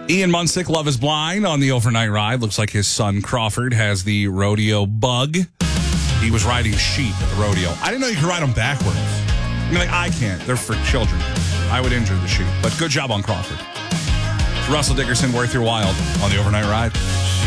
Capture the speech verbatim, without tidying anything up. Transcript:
Ian Munsick, Love is Blind on the overnight ride. Looks like his son Crawford has the rodeo bug. He was riding sheep at the rodeo. I didn't know you could ride them backwards. I mean, like, I can't. They're for children. I would injure the sheep. But good job on Crawford. It's Russell Dickerson, Worth Your Wild on the overnight ride.